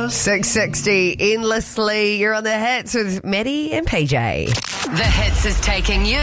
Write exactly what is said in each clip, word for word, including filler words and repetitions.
six sixty, endlessly. You're on the hits with Maddie and P J. The Hits is taking you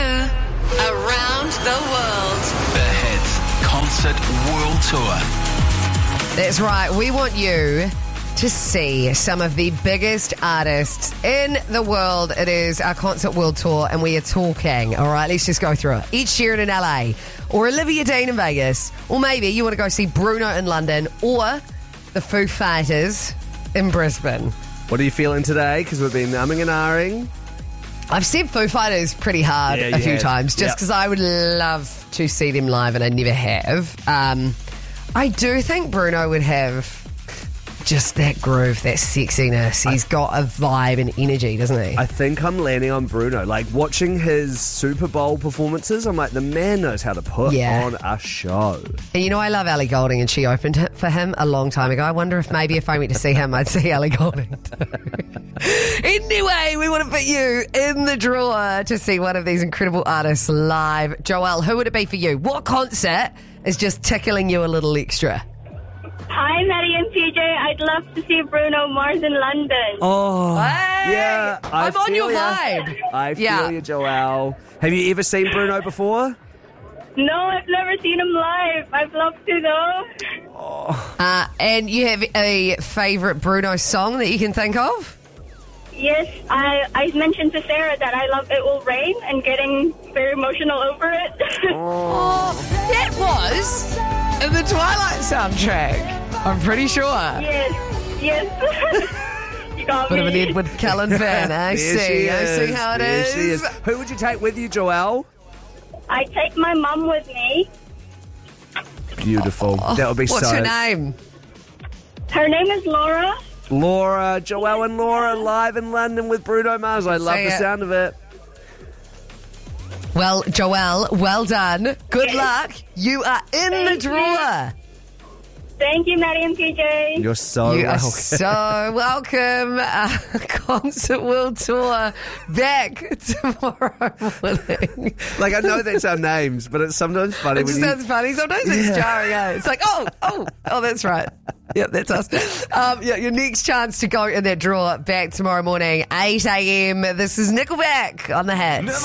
around the world. The Hits Concert World Tour. That's right. We want you to see some of the biggest artists in the world. It is our Concert World Tour, and we are talking, all right, let's just go through it. Ed Sheeran in L A, or Olivia Dean in Vegas, or maybe you want to go see Bruno in London, or the Foo Fighters in Brisbane. What are you feeling today? Because we've been umming and ahhing. I've said Foo Fighters pretty hard Yeah, a you few have. times, just Yep. because I would love to see them live, and I never have. Um, I do think Bruno would have just that groove, that sexiness. He's got a vibe and energy, doesn't he? I think I'm landing on Bruno. Like, watching his Super Bowl performances, I'm like, the man knows how to put Yeah. on a show. And you know, I love Ellie Goulding, and she opened it for him a long time ago. I wonder if maybe if I went to see him, I'd see Ellie Goulding too. Anyway, we want to put you in the drawer to see one of these incredible artists live. Joelle, who would it be for you? What concert is just tickling you a little extra? Hi, Maddie and P J. I'd love to see Bruno Mars in London. Oh, Hey! yeah. I I'm on feel your ya. vibe. I feel Yeah. you, Joelle. Have you ever seen Bruno before? No, I've never seen him live. I'd love to, though. Uh, and you have a favourite Bruno song that you can think of? Yes, I, I mentioned to Sarah that I love It Will Rain and getting very emotional over it. Oh, that was in the Twilight soundtrack. I'm pretty sure. yes, yes. You got Bit of an me. Edward Cullen fan. I There see. she I see is. how it There is. she is. Who would you take with you, Joelle? I take my mum with me. Beautiful. that would be What's so. her name? Her name is Laura. Laura, Joelle and Laura live in London with Bruno Mars. I love See the it. sound of it. Well, Joelle, well done. Good luck. You are in the Thank you. drawer. Thank you, Maddie and P J. You're so You are welcome. so welcome. Uh, Concert World Tour back tomorrow morning. Like, I know that's our names, but it's sometimes funny It when just you... sounds funny. Sometimes it's jarring. Eh? It's like, oh, oh, oh, that's right. Yep, that's us. Um, yeah, your next chance to go in that drawer back tomorrow morning, eight a.m. This is Nickelback on the Hits.